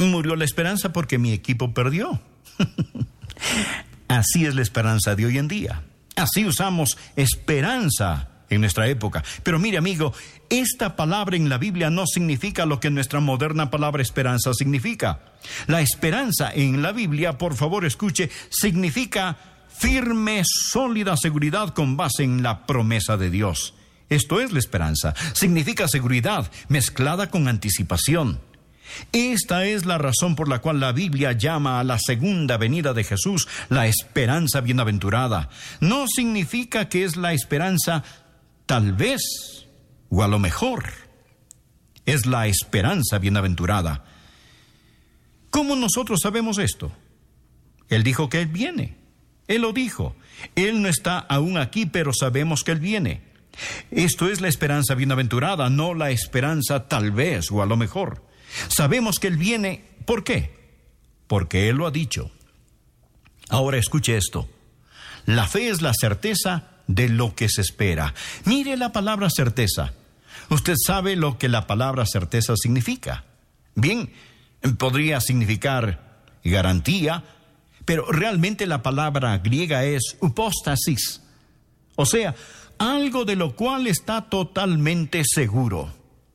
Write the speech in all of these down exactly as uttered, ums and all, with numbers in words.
Murió la esperanza porque mi equipo perdió. Así es la esperanza de hoy en día. Así usamos esperanza en nuestra época. Pero mire, amigo, esta palabra en la Biblia no significa lo que nuestra moderna palabra esperanza significa. La esperanza en la Biblia, por favor escuche, significa firme, sólida seguridad con base en la promesa de Dios. Esto es la esperanza. Significa seguridad mezclada con anticipación. Esta es la razón por la cual la Biblia llama a la segunda venida de Jesús la esperanza bienaventurada. No significa que es la esperanza tal vez o a lo mejor. Es la esperanza bienaventurada. ¿Cómo nosotros sabemos esto? Él dijo que Él viene. Él lo dijo. Él no está aún aquí, pero sabemos que Él viene. Esto es la esperanza bienaventurada, no la esperanza tal vez o a lo mejor. Sabemos que Él viene. ¿Por qué? Porque Él lo ha dicho. Ahora escuche esto. La fe es la certeza de lo que se espera. Mire la palabra certeza. Usted sabe lo que la palabra certeza significa. Bien, podría significar garantía, pero realmente la palabra griega es upóstasis. O sea, algo de lo cual está totalmente seguro.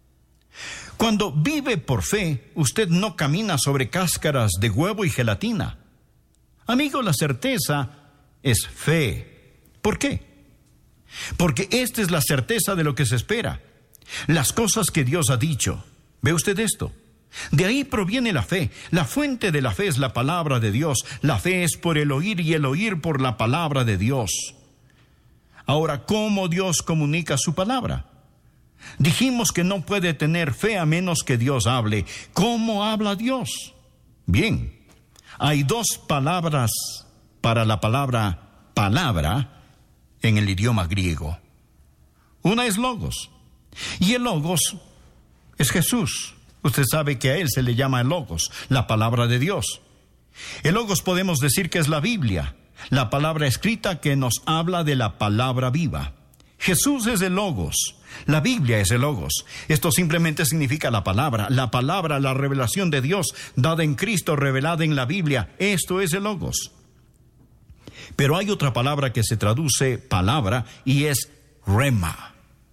Cuando vive por fe, usted no camina sobre cáscaras de huevo y gelatina. Amigo, la certeza es fe. ¿Por qué? Porque esta es la certeza de lo que se espera. Las cosas que Dios ha dicho. ¿Ve usted esto? De ahí proviene la fe. La fuente de la fe es la palabra de Dios. La fe es por el oír y el oír por la palabra de Dios. Ahora, ¿cómo Dios comunica su palabra? Dijimos que no puede tener fe a menos que Dios hable. ¿Cómo habla Dios? Bien, hay dos palabras para la palabra palabra en el idioma griego. Una es logos, y el logos es Jesús. Usted sabe que a Él se le llama el logos, la palabra de Dios. El logos podemos decir que es la Biblia, la palabra escrita que nos habla de la palabra viva. Jesús es el logos. La Biblia es el logos. Esto simplemente significa la palabra. La palabra, la revelación de Dios, dada en Cristo, revelada en la Biblia. Esto es el logos. Pero hay otra palabra que se traduce palabra y es rema.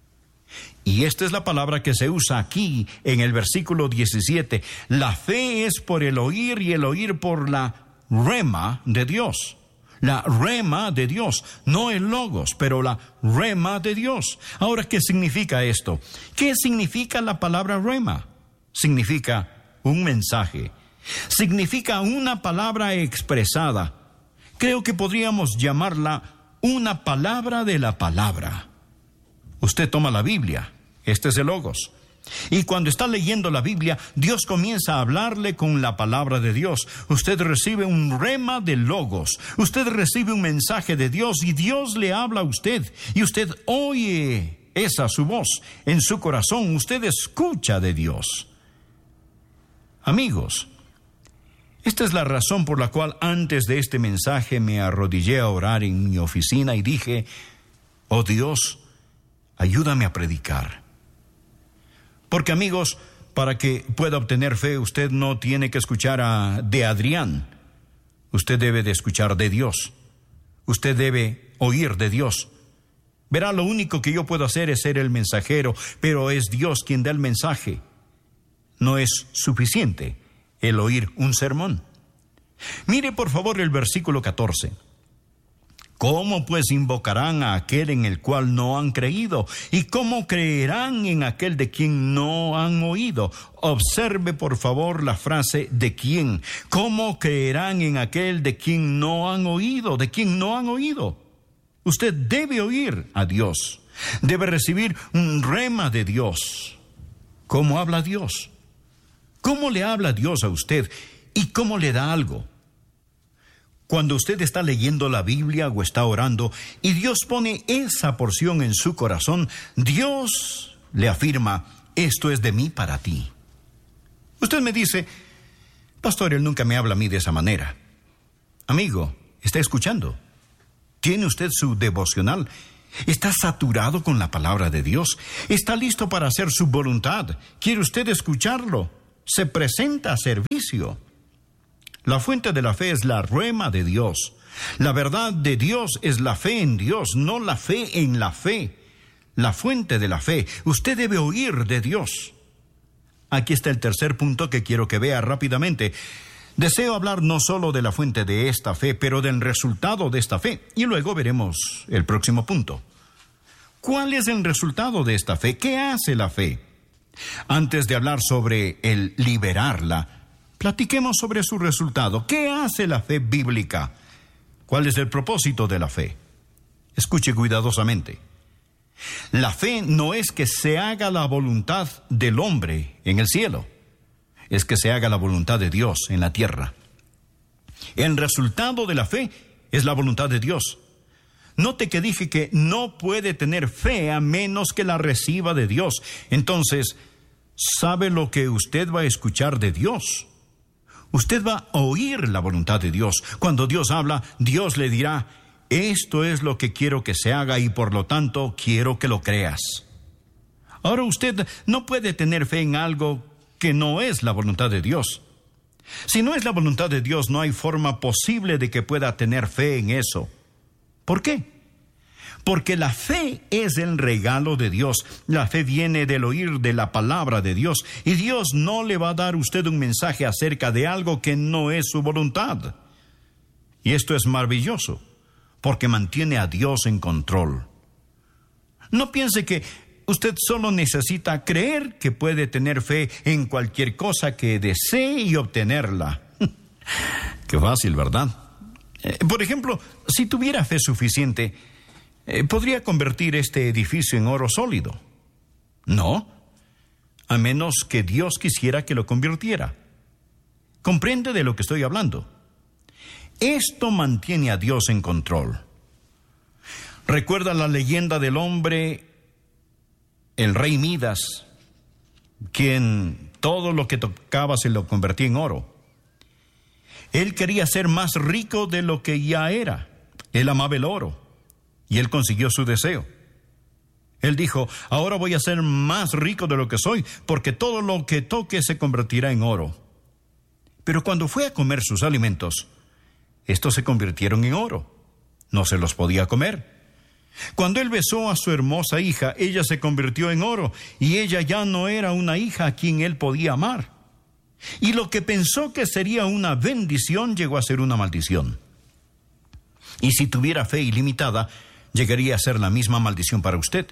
Y esta es la palabra que se usa aquí en el versículo diecisiete. La fe es por el oír y el oír por la rema de Dios. La rema de Dios, no el logos, pero la rema de Dios. Ahora, ¿qué significa esto? ¿Qué significa la palabra rema? Significa un mensaje. Significa una palabra expresada. Creo que podríamos llamarla una palabra de la palabra. Usted toma la Biblia, este es el logos. Y cuando está leyendo la Biblia, Dios comienza a hablarle con la palabra de Dios. Usted recibe un rema de logos. Usted recibe un mensaje de Dios y Dios le habla a usted. Y usted oye esa su voz en su corazón. Usted escucha de Dios. Amigos, esta es la razón por la cual antes de este mensaje me arrodillé a orar en mi oficina y dije, oh Dios, ayúdame a predicar. Porque, amigos, para que pueda obtener fe, usted no tiene que escuchar a, de Adrián. Usted debe de escuchar de Dios. Usted debe oír de Dios. Verá, lo único que yo puedo hacer es ser el mensajero, pero es Dios quien da el mensaje. No es suficiente el oír un sermón. Mire, por favor, el versículo catorce. ¿Cómo pues invocarán a aquel en el cual no han creído? ¿Y cómo creerán en aquel de quien no han oído? Observe, por favor, la frase ¿de quién? ¿Cómo creerán en aquel de quien no han oído? ¿De quien no han oído? Usted debe oír a Dios. Debe recibir un rema de Dios. ¿Cómo habla Dios? ¿Cómo le habla Dios a usted? ¿Y cómo le da algo? Cuando usted está leyendo la Biblia o está orando y Dios pone esa porción en su corazón, Dios le afirma, esto es de mí para ti. Usted me dice, pastor, él nunca me habla a mí de esa manera. Amigo, ¿está escuchando? ¿Tiene usted su devocional? ¿Está saturado con la palabra de Dios? ¿Está listo para hacer su voluntad? ¿Quiere usted escucharlo? se presenta a servicio. La fuente de la fe es la rema de Dios. La verdad de Dios es la fe en Dios, no la fe en la fe. La fuente de la fe. Usted debe oír de Dios. Aquí está el tercer punto que quiero que vea rápidamente. Deseo hablar no solo de la fuente de esta fe, pero del resultado de esta fe. Y luego veremos el próximo punto. ¿Cuál es el resultado de esta fe? ¿Qué hace la fe? Antes de hablar sobre el liberarla, platiquemos sobre su resultado. ¿Qué hace la fe bíblica? ¿Cuál es el propósito de la fe? Escuche cuidadosamente. La fe no es que se haga la voluntad del hombre en el cielo, es que se haga la voluntad de Dios en la tierra. El resultado de la fe es la voluntad de Dios. Note que dije que no puede tener fe a menos que la reciba de Dios. Entonces, ¿sabe lo que usted va a escuchar de Dios? Usted va a oír la voluntad de Dios. Cuando Dios habla, Dios le dirá: esto es lo que quiero que se haga y por lo tanto quiero que lo creas. Ahora usted no puede tener fe en algo que no es la voluntad de Dios. Si no es la voluntad de Dios, no hay forma posible de que pueda tener fe en eso. ¿Por qué? Porque la fe es el regalo de Dios. La fe viene del oír de la palabra de Dios. Y Dios no le va a dar a usted un mensaje acerca de algo que no es su voluntad. Y esto es maravilloso, porque mantiene a Dios en control. No piense que usted solo necesita creer que puede tener fe en cualquier cosa que desee y obtenerla. Qué fácil, ¿verdad? Eh, por ejemplo, si tuviera fe suficiente, eh, ¿podría convertir este edificio en oro sólido? No, a menos que Dios quisiera que lo convirtiera. ¿Comprende de lo que estoy hablando? Esto mantiene a Dios en control. ¿Recuerda la leyenda del hombre, el rey Midas, quien todo lo que tocaba se lo convertía en oro? Él quería ser más rico de lo que ya era. Él amaba el oro y él consiguió su deseo. Él dijo: ahora voy a ser más rico de lo que soy, porque todo lo que toque se convertirá en oro. Pero cuando fue a comer sus alimentos, estos se convirtieron en oro. No se los podía comer. Cuando él besó a su hermosa hija, ella se convirtió en oro, y ella ya no era una hija a quien él podía amar. Y lo que pensó que sería una bendición llegó a ser una maldición. Y si tuviera fe ilimitada, llegaría a ser la misma maldición para usted.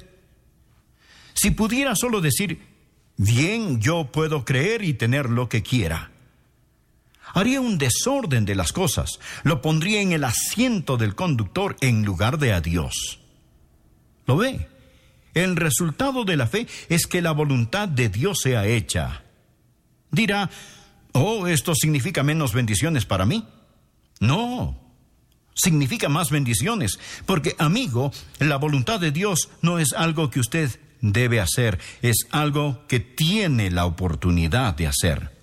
Si pudiera solo decir: bien, yo puedo creer y tener lo que quiera, haría un desorden de las cosas. Lo pondría en el asiento del conductor en lugar de a Dios. ¿Lo ve? El resultado de la fe es que la voluntad de Dios sea hecha. Dirá: oh, esto significa menos bendiciones para mí. No, significa más bendiciones, porque, amigo, la voluntad de Dios no es algo que usted debe hacer, es algo que tiene la oportunidad de hacer.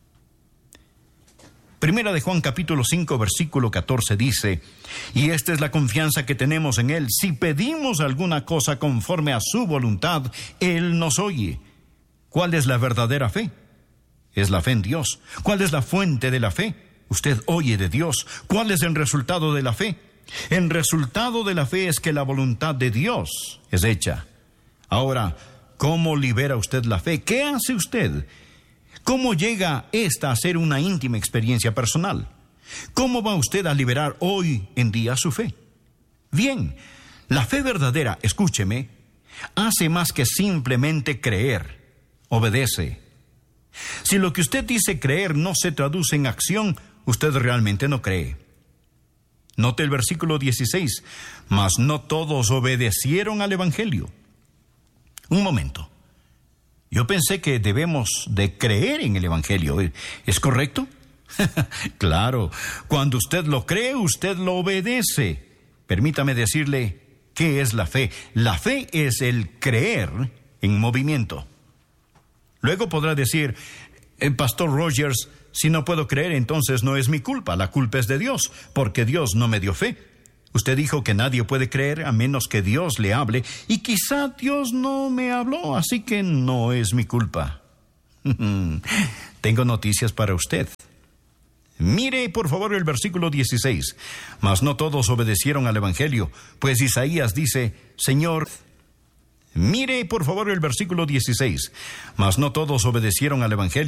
Primera de Juan capítulo cinco versículo catorce dice: y esta es la confianza que tenemos en Él, si pedimos alguna cosa conforme a su voluntad, Él nos oye. ¿Cuál es la verdadera fe? Es la fe en Dios. ¿Cuál es la fuente de la fe? Usted oye de Dios. ¿Cuál es el resultado de la fe? El resultado de la fe es que la voluntad de Dios es hecha. Ahora, ¿cómo libera usted la fe? ¿Qué hace usted? ¿Cómo llega esta a ser una íntima experiencia personal? ¿Cómo va usted a liberar hoy en día su fe? Bien, la fe verdadera, escúcheme, hace más que simplemente creer. Obedece. Si lo que usted dice creer no se traduce en acción, usted realmente no cree. Note el versículo dieciséis. Mas no todos obedecieron al Evangelio. Un momento. Yo pensé que debemos de creer en el Evangelio. ¿Es correcto? Claro, cuando usted lo cree, usted lo obedece. Permítame decirle qué es la fe. La fe es el creer en movimiento. Luego podrá decir: el pastor Rogers, si no puedo creer, entonces no es mi culpa. La culpa es de Dios, porque Dios no me dio fe. Usted dijo que nadie puede creer a menos que Dios le hable, y quizá Dios no me habló, así que no es mi culpa. tengo noticias para usted. Mire, por favor, el versículo dieciséis. Mas no todos obedecieron al Evangelio, pues Isaías dice, Señor... Mire, por favor, el versículo dieciséis. Mas no todos obedecieron al Evangelio.